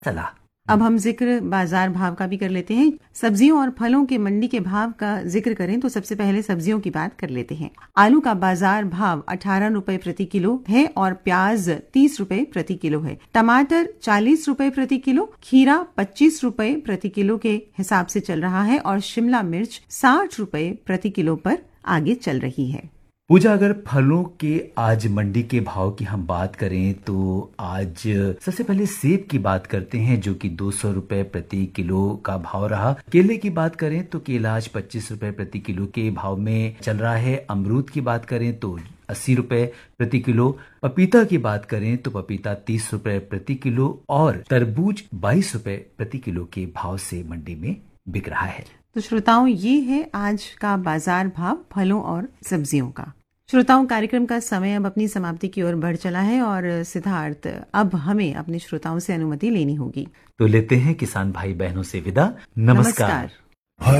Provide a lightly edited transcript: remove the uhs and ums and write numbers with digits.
सलाह। अब हम जिक्र बाजार भाव का भी कर लेते हैं। सब्जियों और फलों के मंडी के भाव का जिक्र करें तो सबसे पहले सब्जियों की बात कर लेते हैं। आलू का बाजार भाव 18 रुपए प्रति किलो है और प्याज 30 रुपए प्रति किलो है। टमाटर 40 रुपए प्रति किलो, खीरा 25 रुपए प्रति किलो के हिसाब से चल रहा है और शिमला मिर्च 60 रुपए प्रति किलो पर आगे चल रही है। पूजा, अगर फलों के आज मंडी के भाव की हम बात करें तो आज सबसे पहले सेब की बात करते हैं जो कि 200 रुपए प्रति किलो का भाव रहा। केले की बात करें तो केला आज 25 रुपए प्रति किलो के भाव में चल रहा है। अमरूद की बात करें तो 80 रुपए प्रति किलो। पपीता की बात करें तो पपीता 30 रुपए प्रति किलो और तरबूज 22 रुपए प्रति किलो के भाव से मंडी में बिक रहा है। तो श्रोताओं, ये है आज का बाजार भाव फलों और सब्जियों का। श्रोताओं, कार्यक्रम का समय अब अपनी समाप्ति की ओर बढ़ चला है और सिद्धार्थ, अब हमें अपने श्रोताओं से अनुमति लेनी होगी। तो लेते हैं किसान भाई बहनों से विदा। नमस्कार।